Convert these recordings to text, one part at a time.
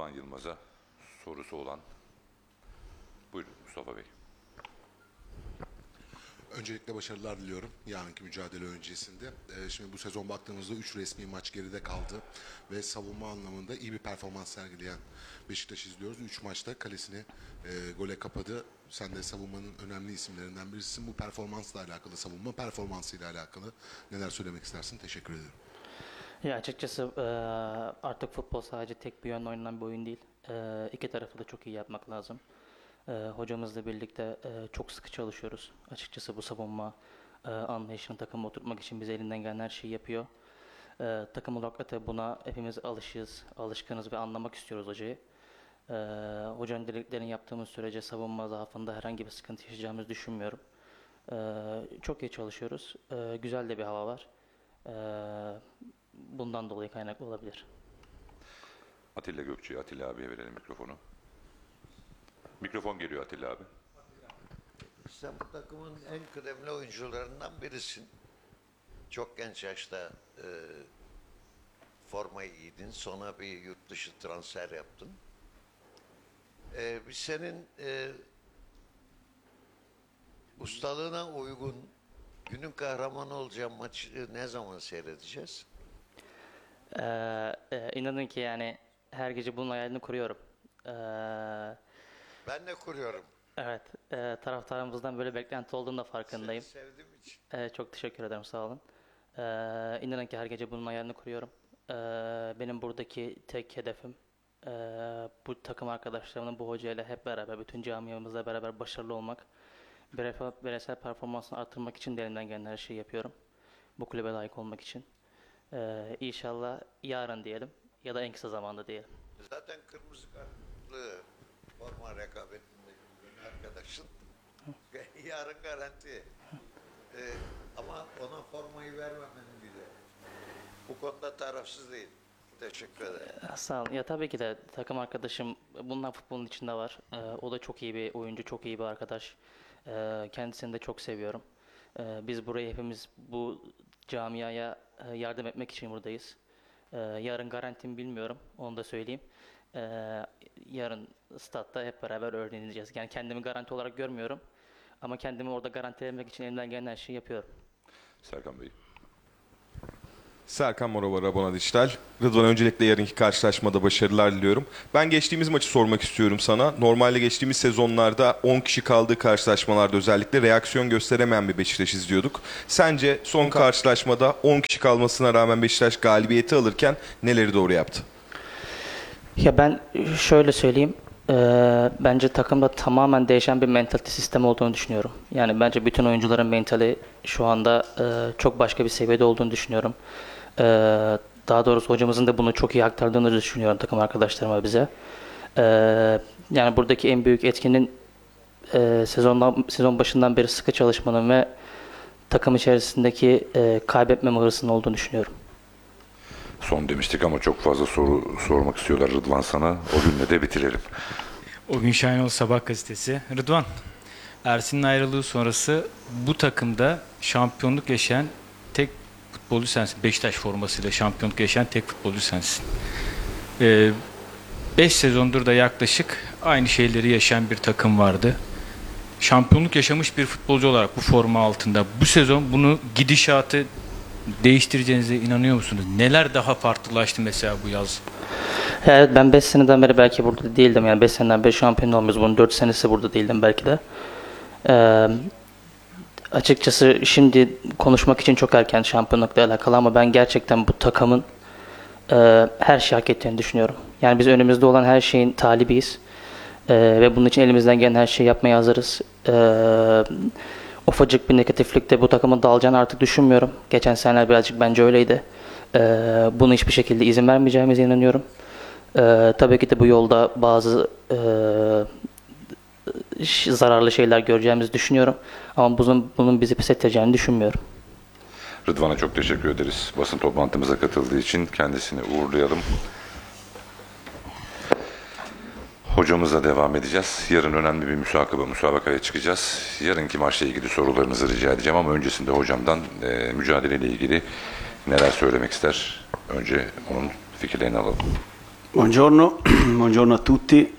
Rıdvan Yılmaz'a sorusu olan. Buyurun Mustafa Bey. Öncelikle başarılar diliyorum yarınki mücadele öncesinde. Şimdi bu sezon baktığımızda 3 resmi maç geride kaldı ve savunma anlamında iyi bir performans sergileyen Beşiktaş izliyoruz. 3 maçta kalesini gole kapadı. Sen de savunmanın önemli isimlerinden birisisin. Bu performansla alakalı, savunma performansıyla alakalı neler söylemek istersin? Teşekkür ederim. Ya açıkçası artık futbol sadece tek bir yönde oynanan bir oyun değil. İki tarafı da çok iyi yapmak lazım. Hocamızla birlikte çok sıkı çalışıyoruz. Açıkçası bu savunma anlayışını takıma oturtmak için bize elinden gelen her şeyi yapıyor. Takım olarak da buna hepimiz alışkınız ve anlamak istiyoruz hocayı. Hocanın dediklerini yaptığımız sürece savunma zaafında herhangi bir sıkıntı yaşayacağımızı düşünmüyorum. Çok iyi çalışıyoruz. Güzel de bir hava var. Bundan dolayı kaynaklı olabilir. Atilla Gökçe'ye, Atilla abiye verelim mikrofonu. Mikrofon geliyor Atilla abi. Sen bu takımın en kıdemli oyuncularından birisin. Çok genç yaşta formayı giydin. Sonra bir yurt dışı transfer yaptın. Biz senin ustalığına uygun günün kahramanı olacağın maçı ne zaman seyredeceğiz? İnanın ki yani her gece bunun hayalini kuruyorum. Ben de kuruyorum. Evet, taraftarımızdan böyle beklenti olduğunu da farkındayım. Seni sevdiğim için. Çok teşekkür ederim, sağ olun. İnanın ki her gece bunun hayalini kuruyorum. Benim buradaki tek hedefim bu takım arkadaşlarımla, bu hocayla hep beraber, bütün camiamızla beraber başarılı olmak. Bireysel performansını arttırmak için de elimden gelen her şeyi yapıyorum. Bu kulübe layık olmak için. İnşallah yarın diyelim ya da en kısa zamanda diyelim. Zaten kırmızı kartlı forma rekabetinde arkadaşın. Yarın garanti. Ama ona formayı vermemenin bile. Bu konuda tarafsız değil. Teşekkür ederim. Sağ olun. Ya tabii ki de takım arkadaşım bunlar futbolun içinde var. O da çok iyi bir oyuncu, çok iyi bir arkadaş. Kendisini de çok seviyorum. Biz buraya hepimiz bu camiaya yardım etmek için buradayız. Yarın garantimi bilmiyorum, onu da söyleyeyim. Yarın statta hep beraber öğreneceğiz. Yani kendimi garanti olarak görmüyorum. Ama kendimi orada garantilemek için elimden gelen her şeyi yapıyorum. Serkan Bey. Serkan Morova, Rabona Dijital. Rıdvan, öncelikle yarınki karşılaşmada başarılar diliyorum. Ben geçtiğimiz maçı sormak istiyorum sana. Normalde geçtiğimiz sezonlarda 10 kişi kaldığı karşılaşmalarda özellikle reaksiyon gösteremeyen bir Beşiktaş izliyorduk. Sence son karşılaşmada 10 kişi kalmasına rağmen Beşiktaş galibiyeti alırken neleri doğru yaptı? Ya ben şöyle söyleyeyim. Bence takımda tamamen değişen bir mentalite sistemi olduğunu düşünüyorum. Yani bence bütün oyuncuların mentali şu anda çok başka bir seviyede olduğunu düşünüyorum. Daha doğrusu hocamızın da bunu çok iyi aktardığını düşünüyorum takım arkadaşlarıma, bize. Yani buradaki en büyük etkinin sezon başından beri sıkı çalışmanın ve takım içerisindeki kaybetmeme hırsının olduğunu düşünüyorum. Son demiştik ama çok fazla soru sormak istiyorlar Rıdvan sana. O günle de bitirelim. O gün Şahinoğlu Sabah gazetesi. Rıdvan, Ersin'in ayrılığı sonrası bu takımda şampiyonluk yaşayan tek futbolcu sensin. Beşiktaş formasıyla şampiyonluk yaşayan tek futbolcu sensin. 5 sezondur da yaklaşık aynı şeyleri yaşayan bir takım vardı. Şampiyonluk yaşamış bir futbolcu olarak bu forma altında bu sezon bunu, gidişatı değiştireceğinize inanıyor musunuz? Neler daha farklılaştı mesela bu yaz? Evet, ben 5 seneden beri belki burada değildim. Yani 5 seneden beri şampiyon olmuyoruz. Bunun 4 senesi burada değildim belki de. Açıkçası şimdi konuşmak için çok erken şampiyonlukla alakalı, ama ben gerçekten bu takımın her şeyi hak ettiğini düşünüyorum. Yani biz önümüzde olan her şeyin talibiyiz. Ve bunun için elimizden gelen her şeyi yapmaya hazırız. Ufacık bir negatiflikte bu takımın dağılacağını artık düşünmüyorum. Geçen seneler birazcık bence öyleydi. Bunu hiçbir şekilde izin vermeyeceğimize inanıyorum. Tabii ki de bu yolda bazı zararlı şeyler göreceğimizi düşünüyorum. Ama bunun bizi pes edeceğini düşünmüyorum. Rıdvan'a çok teşekkür ederiz. Basın toplantımıza katıldığı için kendisini uğurlayalım. Hocamızla devam edeceğiz. Yarın önemli bir müsabakaya çıkacağız. Yarınki maçla ilgili sorularınızı rica edeceğim ama öncesinde hocamdan mücadeleyle ilgili neler söylemek ister? Önce onun fikirlerini alalım. Buongiorno, buongiorno a tutti.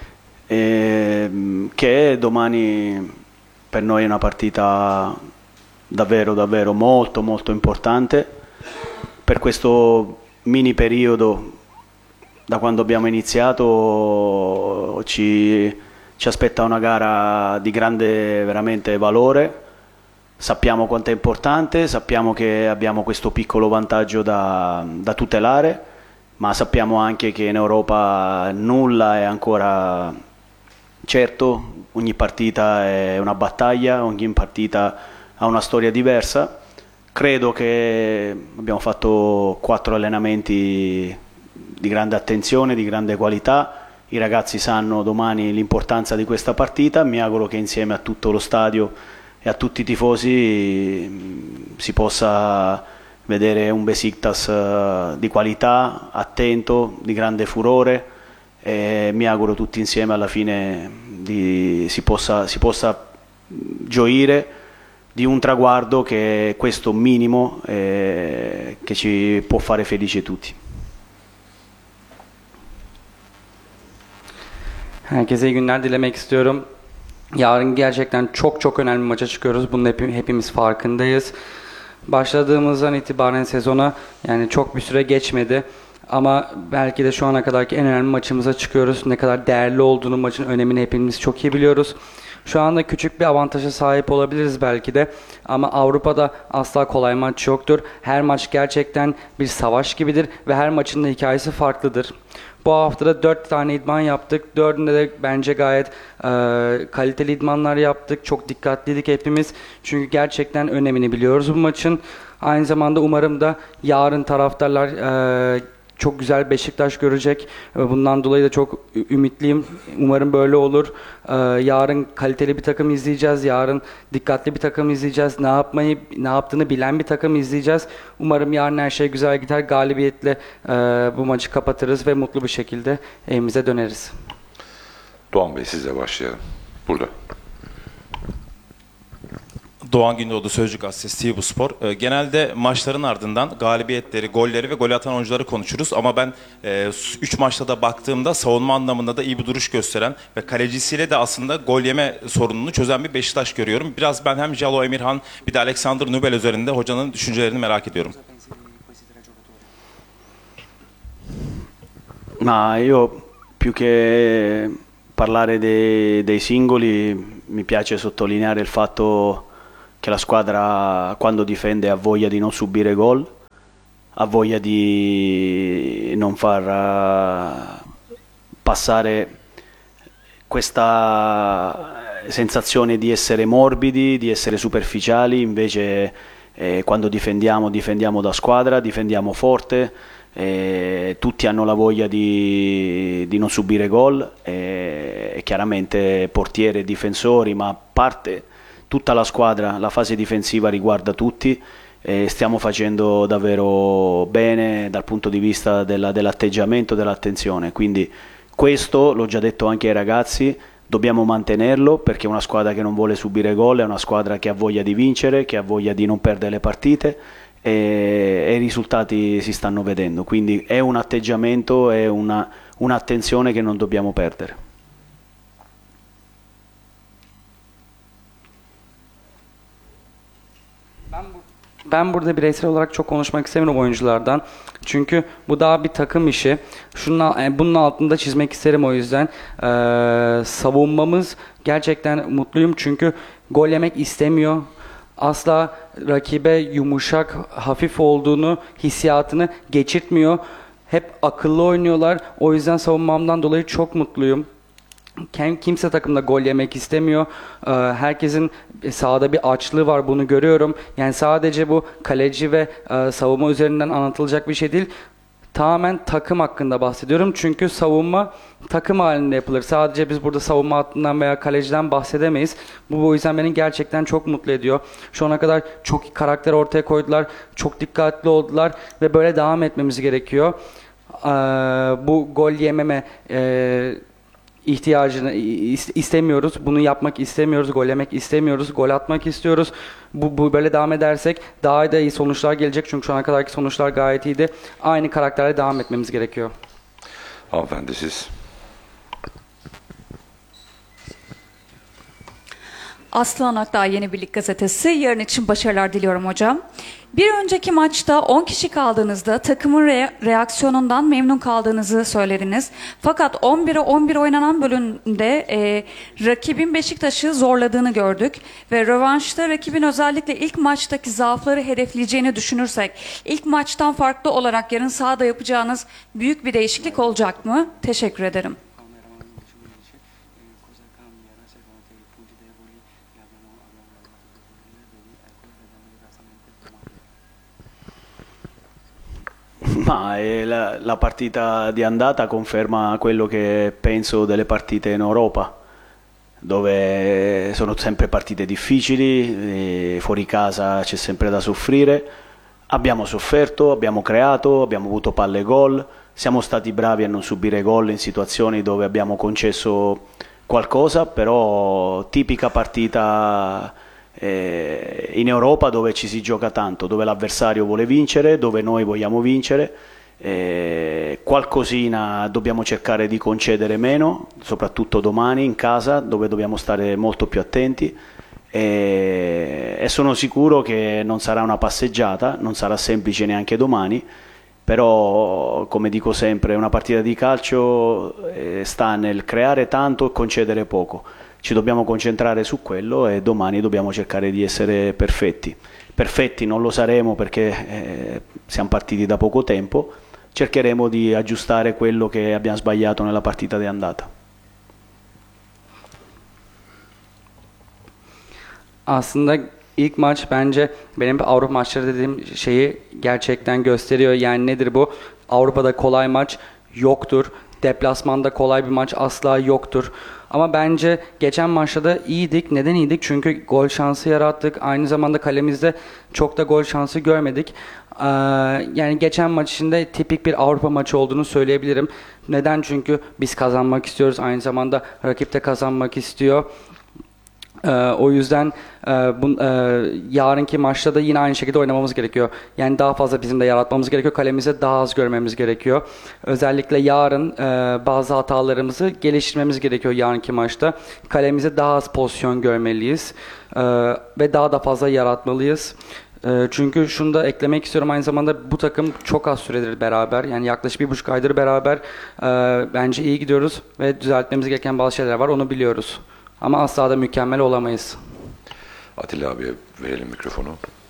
Che domani per noi è una partita davvero, davvero molto, molto importante. Per questo mini periodo, da quando abbiamo iniziato, ci aspetta una gara di grande veramente valore. Sappiamo quanto è importante, sappiamo che abbiamo questo piccolo vantaggio da tutelare, ma sappiamo anche che in Europa nulla è ancora certo, ogni partita è una battaglia, ogni partita ha una storia diversa. Credo che abbiamo fatto 4 allenamenti di grande attenzione, di grande qualità. I ragazzi sanno domani l'importanza di questa partita. Mi auguro che insieme a tutto lo stadio e a tutti i tifosi si possa vedere un Besiktas di qualità, attento, di grande furore, e mi auguro tutti insieme alla fine si possa gioire di un traguardo che è questo minimo che ci può fare felici tutti. Herkese iyi günler dilemek istiyorum. Yarın gerçekten çok önemli bir maça çıkıyoruz. Bunun hepimiz farkındayız. Başladığımızdan itibaren sezona yani çok bir süre geçmedi. Ama belki de şu ana kadarki en önemli maçımıza çıkıyoruz. Ne kadar değerli olduğunu, maçın önemini hepimiz çok iyi biliyoruz. Şu anda küçük bir avantaja sahip olabiliriz belki de. Ama Avrupa'da asla kolay maç yoktur. Her maç gerçekten bir savaş gibidir ve her maçın da hikayesi farklıdır. Bu haftada 4 tane idman yaptık. 4'ünde de bence gayet kaliteli idmanlar yaptık. Çok dikkatliydik hepimiz. Çünkü gerçekten önemini biliyoruz bu maçın. Aynı zamanda umarım da yarın taraftarlar çok güzel Beşiktaş görecek. Bundan dolayı da çok ümitliyim. Umarım böyle olur. Yarın kaliteli bir takım izleyeceğiz. Yarın dikkatli bir takım izleyeceğiz. Ne yaptığını bilen bir takım izleyeceğiz. Umarım yarın her şey güzel gider. Galibiyetle bu maçı kapatırız ve mutlu bir şekilde evimize döneriz. Doğan Bey sizle başlayalım. Burada. Doğan Gündoğdu, Sözcü Gazetesi, TV Spor. Genelde maçların ardından galibiyetleri, golleri ve gol atan oyuncuları konuşuruz. Ama ben 3 maçta da baktığımda savunma anlamında da iyi bir duruş gösteren ve kalecisiyle de aslında gol yeme sorununu çözen bir Beşiktaş görüyorum. Biraz ben hem Jalo Emirhan bir de Alexander Nubel üzerinde hocanın düşüncelerini merak ediyorum. Ma io più che parlare dei singoli mi piace sottolineare il fatto che la squadra quando difende ha voglia di non subire gol, ha voglia di non far passare questa sensazione di essere morbidi, di essere superficiali. Invece quando difendiamo da squadra, difendiamo forte, tutti hanno la voglia di non subire gol, e chiaramente portiere e difensori, ma a parte tutta la squadra, la fase difensiva riguarda tutti. Stiamo facendo davvero bene dal punto di vista dell'atteggiamento, dell'attenzione, quindi questo l'ho già detto anche ai ragazzi, dobbiamo mantenerlo, perché è una squadra che non vuole subire gol, è una squadra che ha voglia di vincere, che ha voglia di non perdere le partite, e i risultati si stanno vedendo, quindi è un atteggiamento, è un'attenzione che non dobbiamo perdere. Ben burada bireysel olarak çok konuşmak istemiyorum oyunculardan. Çünkü bu daha bir takım işi. Bunun altında çizmek isterim o yüzden. Savunmamız gerçekten mutluyum çünkü gol yemek istemiyor. Asla rakibe yumuşak, hafif olduğunu, hissiyatını geçirtmiyor. Hep akıllı oynuyorlar. O yüzden savunmamdan dolayı çok mutluyum. Kimse takımda gol yemek istemiyor. Herkesin sahada bir açlığı var, bunu görüyorum. Yani sadece bu kaleci ve savunma üzerinden anlatılacak bir şey değil. Tamamen takım hakkında bahsediyorum. Çünkü savunma takım halinde yapılır. Sadece biz burada savunma hattından veya kaleciden bahsedemeyiz. Bu yüzden beni gerçekten çok mutlu ediyor. Şu ana kadar çok karakter ortaya koydular. Çok dikkatli oldular ve böyle devam etmemiz gerekiyor. Bu gol yememe ihtiyacını istemiyoruz. Bunu yapmak istemiyoruz. Gol yemek istemiyoruz. Gol atmak istiyoruz. Bu böyle devam edersek daha da iyi sonuçlar gelecek. Çünkü şu ana kadarki sonuçlar gayet iyiydi. Aynı karakterle devam etmemiz gerekiyor. Hanımefendi siz. Aslı Anakdağ Yeni Birlik Gazetesi. Yarın için başarılar diliyorum hocam. Bir önceki maçta 10 kişi kaldığınızda takımın reaksiyonundan memnun kaldığınızı söylediniz. Fakat 11'e 11 oynanan bölümde rakibin Beşiktaş'ı zorladığını gördük. Ve rövanşta rakibin özellikle ilk maçtaki zaafları hedefleyeceğini düşünürsek ilk maçtan farklı olarak yarın sahada yapacağınız büyük bir değişiklik olacak mı? Teşekkür ederim. Ma la partita di andata conferma quello che penso delle partite in Europa, dove sono sempre partite difficili, fuori casa c'è sempre da soffrire. Abbiamo sofferto, abbiamo creato, abbiamo avuto palle gol, siamo stati bravi a non subire gol in situazioni dove abbiamo concesso qualcosa, però tipica partita in Europa dove ci si gioca tanto, dove l'avversario vuole vincere, dove noi vogliamo vincere. Qualcosina dobbiamo cercare di concedere meno, soprattutto domani in casa, dove dobbiamo stare molto più attenti. E sono sicuro che non sarà una passeggiata, non sarà semplice neanche domani, però come dico sempre una partita di calcio sta nel creare tanto e concedere poco. Ci dobbiamo concentrare su quello e domani dobbiamo cercare di essere perfetti. Perfetti non lo saremo perché siamo partiti da poco tempo, cercheremo di aggiustare quello che abbiamo sbagliato nella partita di andata. Aslında ilk maç bence benim Avrupa maçları dediğim şeyi gerçekten gösteriyor. Yani nedir bu? Avrupa'da kolay maç yoktur. Deplasmanda kolay bir maç asla yoktur. Ama bence geçen maçta da iyiydik. Neden iyiydik? Çünkü gol şansı yarattık. Aynı zamanda kalemizde çok da gol şansı görmedik. Yani geçen maç içinde tipik bir Avrupa maçı olduğunu söyleyebilirim. Neden? Çünkü biz kazanmak istiyoruz. Aynı zamanda rakip de kazanmak istiyor. O yüzden yarınki maçta da yine aynı şekilde oynamamız gerekiyor. Yani daha fazla bizim de yaratmamız gerekiyor. Kalemize daha az görmemiz gerekiyor. Özellikle yarın bazı hatalarımızı geliştirmemiz gerekiyor yarınki maçta. Kalemize daha az pozisyon görmeliyiz. Ve daha da fazla yaratmalıyız. Çünkü şunu da eklemek istiyorum, aynı zamanda bu takım çok az süredir beraber, yani yaklaşık 1,5 aydır beraber. Bence iyi gidiyoruz ve düzeltmemiz gereken bazı şeyler var, onu biliyoruz. Ama asla da mükemmel olamayız. Atilla abiye verelim mikrofonu.